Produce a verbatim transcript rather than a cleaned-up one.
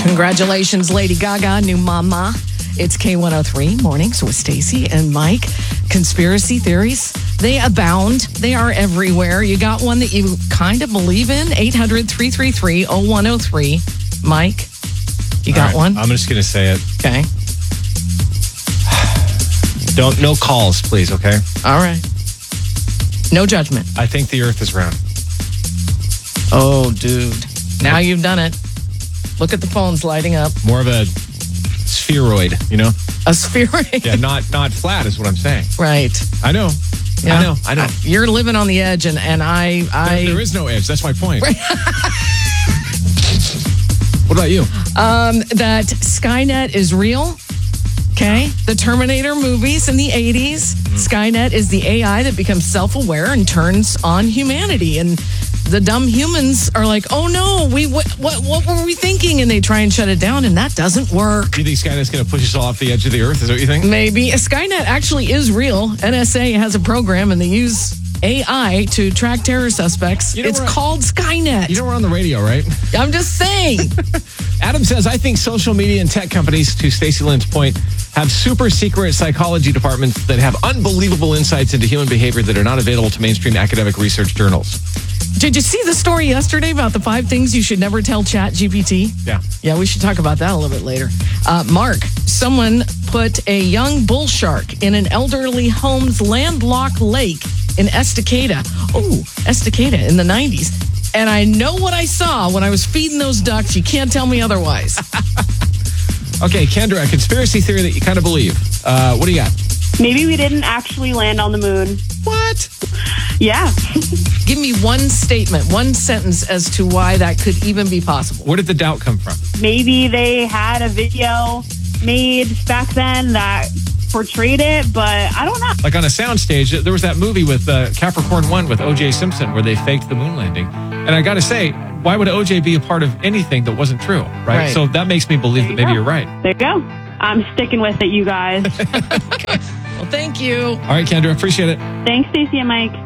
Congratulations, Lady Gaga, new mama. It's K one oh three Mornings with Stacey and Mike. Conspiracy theories, they abound. They are everywhere. You got one that you kind of believe in? eight hundred, three three three, oh one oh three. Mike, you got right, one? I'm just going to say it. Okay. Don't, no calls, please, okay? All right. No judgment. I think the earth is round. Oh, dude. Now you've done it. Look at the phones lighting up. More of a spheroid, you know? A spheroid? Yeah, not not flat is what I'm saying. Right. I know. Yeah. I know. I know. You're living on the edge, and, and I... I There, there is no edge. That's my point. What about you? Um, that Skynet is real. Okay. The Terminator movies in the eighties. Mm. Skynet is the A I that becomes self-aware and turns on humanity. And the dumb humans are like, oh no, we what what, what were we thinking? And they try and shut it down, and that doesn't work. Do you think Skynet's going to push us all off the edge of the earth? Is that what you think? Maybe. Skynet actually is real. N S A has a program, and they use A I to track terror suspects. You know, it's called Skynet. You know we're on the radio, right? I'm just saying. Adam says, I think social media and tech companies, to Stacey Lynn's point, have super secret psychology departments that have unbelievable insights into human behavior that are not available to mainstream academic research journals. Did you see the story yesterday about the five things you should never tell Chat G P T? Yeah. Yeah, we should talk about that a little bit later. Uh, Mark, someone put a young bull shark in an elderly home's landlocked lake in Estacada. Oh, Estacada in the nineties. And I know what I saw when I was feeding those ducks. You can't tell me otherwise. Okay, Kendra, a conspiracy theory that you kind of believe. Uh, what do you got? Maybe we didn't actually land on the moon. What? Yeah. Give me one statement, one sentence as to why that could even be possible. Where did the doubt come from? Maybe they had a video made back then that portrayed it, but I don't know. Like on a soundstage, there was that movie with uh, Capricorn One with O J Simpson where they faked the moon landing. And I got to say, why would O J be a part of anything that wasn't true, right? Right. So that makes me believe that maybe go. you're right. There you go. I'm sticking with it, you guys. Okay. Well, thank you. All right, Kendra, appreciate it. Thanks, Stacey and Mike.